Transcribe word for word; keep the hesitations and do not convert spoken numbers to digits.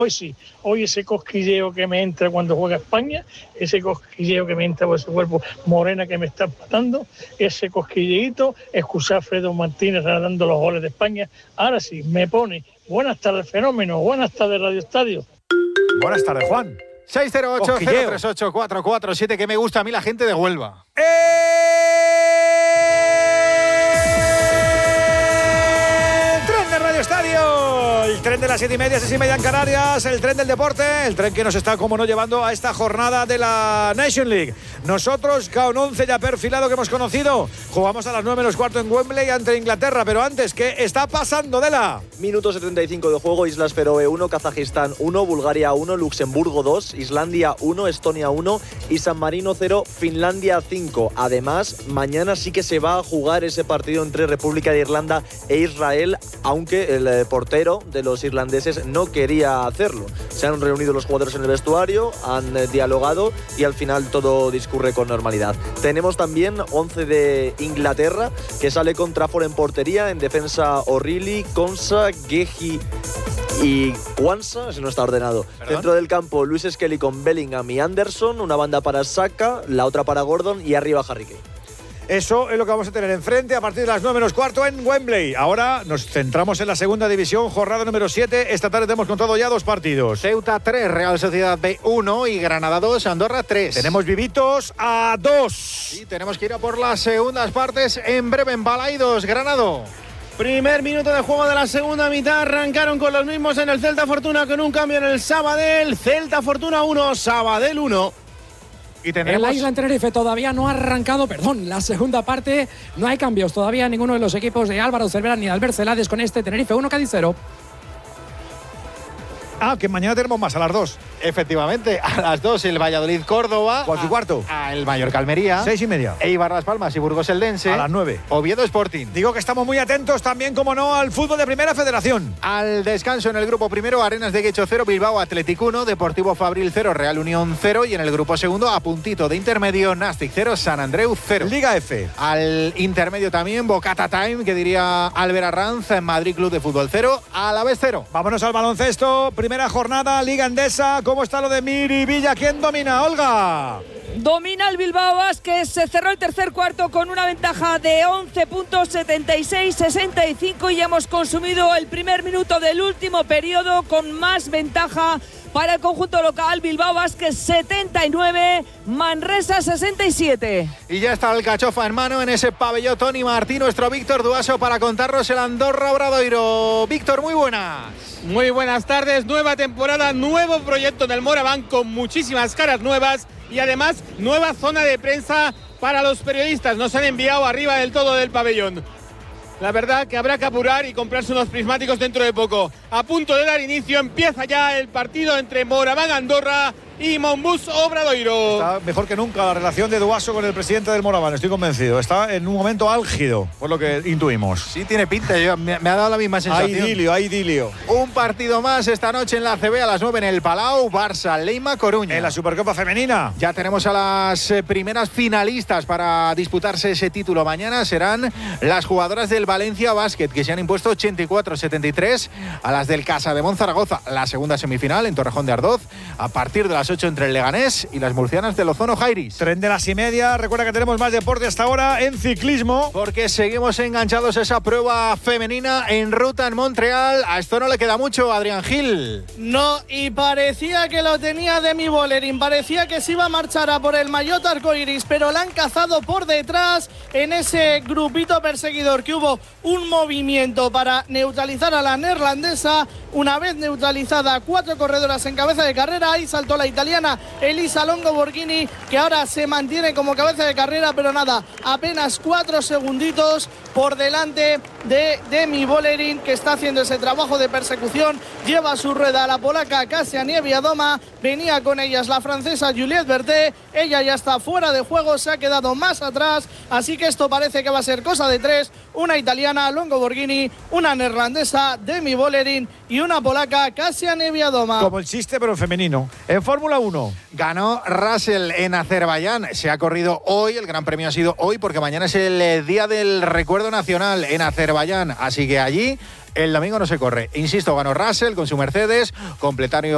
Hoy sí, hoy ese cosquilleo que me entra cuando juega España, ese cosquilleo que me entra por ese cuerpo morena que me está matando, ese cosquilleíto, escuchar a Fredo Martínez dando los goles de España, ahora sí, me pone, buenas tardes fenómeno, buenas tardes Radio Estadio. Buenas tardes, Juan. seis cero ocho, cero tres ocho, cuatro cuatro siete, que me gusta a mí la gente de Huelva. ¡Eh! Estadio, el tren de las siete y media, seis y media en Canarias, el tren del deporte, el tren que nos está, como no, llevando a esta jornada de la Nation League. Nosotros, con once ya perfilado que hemos conocido, jugamos a las nueve menos cuarto en Wembley ante Inglaterra, pero antes, ¿qué está pasando, Dela? Minuto setenta y cinco de juego, Islas Feroe uno, Kazajistán uno, Bulgaria uno, Luxemburgo dos, Islandia uno, Estonia uno y San Marino cero, Finlandia cinco. Además, mañana sí que se va a jugar ese partido entre República de Irlanda e Israel, aunque el eh, portero de los irlandeses no quería hacerlo. Se han reunido los jugadores en el vestuario, han eh, dialogado y al final todo discurre con normalidad. Tenemos también once de Inglaterra, que sale con Trafford en portería, en defensa O'Reilly, Konsa, Gehi y Kwanza, si no está ordenado. ¿Perdón? Dentro del campo, Luis Skelly con Bellingham y Anderson, una banda para Saka, la otra para Gordon y arriba Harry Kane. Eso es lo que vamos a tener enfrente a partir de las nueve menos cuarto en Wembley. Ahora nos centramos en la segunda división, jornada número siete. Esta tarde te hemos contado ya dos partidos. Ceuta tres, Real Sociedad B uno y Granada dos, Andorra tres. Tenemos vivitos a dos. Sí, tenemos que ir a por las segundas partes en breve en Balaidos, Granado. Primer minuto de juego de la segunda mitad. Arrancaron con los mismos en el Celta Fortuna, con un cambio en el Sabadell. Celta Fortuna uno, Sabadell uno. Y tendremos... El Island Tenerife todavía no ha arrancado, perdón, la segunda parte. No hay cambios todavía en ninguno de los equipos de Álvaro Cervera ni de Albert Celades con este Tenerife uno, Cádiz cero. Ah, que mañana tenemos más a las dos. Efectivamente, a las dos el Valladolid-Córdoba. Cuatro y cuarto. A, a el Mallorca-Almería. Seis y media. Eibar Las Palmas y Burgos-Eldense. A las nueve. Oviedo Sporting. Digo que estamos muy atentos también, como no, al fútbol de Primera Federación. Al descanso en el grupo primero, Arenas de Guecho cero, Bilbao Athletic uno, Deportivo Fabril cero, Real Unión cero. Y en el grupo segundo, a puntito de intermedio, Nastic cero, San Andreu cero. Liga F. Al intermedio también, Bocata Time, que diría Albert Arranz, Madrid Club de Fútbol cero, Alavés cero. Vámonos al baloncesto, primera jornada, Liga Endesa. ¿Cómo está lo de Miribilla? ¿Quién domina, Olga? Domina el Bilbao Basket, se cerró el tercer cuarto con una ventaja de once puntos, setenta y seis sesenta y cinco, y hemos consumido el primer minuto del último periodo con más ventaja para el conjunto local. Bilbao Basket setenta y nueve, Manresa sesenta y siete. Y ya está el cachofa en mano en ese pabellón. Tony Martín, nuestro Víctor Duaso, para contarnos el Andorra Obradoiro. Víctor, muy buenas. Muy buenas tardes, nueva temporada, nuevo proyecto del Moraván con muchísimas caras nuevas y además nueva zona de prensa para los periodistas. Nos han enviado arriba del todo del pabellón. La verdad que habrá que apurar y comprarse unos prismáticos dentro de poco. A punto de dar inicio, empieza ya el partido entre Moraván Andorra y Monbus Obradoiro. Está mejor que nunca la relación de Duaso con el presidente del Moraván, estoy convencido. Está en un momento álgido, por lo que intuimos. Sí, tiene pinta, yo, me, me ha dado la misma sensación. Hay idilio, hay idilio. Un partido más esta noche en la A C B a las nueve en el Palau, Barça, Leima, Coruña. En la Supercopa Femenina. Ya tenemos a las eh, primeras finalistas para disputarse ese título mañana. Serán las jugadoras del Valencia Basket, que se han impuesto ochenta y cuatro setenta y tres a las del Casa de Monzaragoza. La segunda semifinal en Torrejón de Ardoz, a partir de las ocho entre el Leganés y las murcianas de Lozono Jairis. Tren de las y media. Recuerda que tenemos más deporte hasta ahora en ciclismo, porque seguimos enganchados a esa prueba femenina en ruta en Montreal. A esto no le queda mucho, Adrián Gil. No, y parecía que lo tenía Demi Vollering, parecía que se iba a marchar a por el maillot arcoiris, pero la han cazado por detrás en ese grupito perseguidor, que hubo un movimiento para neutralizar a la neerlandesa. Una vez neutralizada, cuatro corredoras en cabeza de carrera, ahí saltó la italiana Elisa Longo Borghini, que ahora se mantiene como cabeza de carrera, pero nada, apenas cuatro segunditos por delante de Demi Vollering, que está haciendo ese trabajo de persecución. Lleva su rueda a la polaca Kasia Niewiadoma, venía con ellas la francesa Juliette Berthet, ella ya está fuera de juego, se ha quedado más atrás, así que esto parece que va a ser cosa de tres, una italiana Longo Borghini, una neerlandesa Demi Vollering y una polaca Kasia Niewiadoma. Como el chiste, pero en femenino. En Fórmula uno. Ganó Russell en Azerbaiyán. Se ha corrido hoy, el Gran Premio ha sido hoy, porque mañana es el Día del Recuerdo Nacional en Azerbaiyán. Así que allí el domingo no se corre. Insisto, ganó Russell con su Mercedes, completaron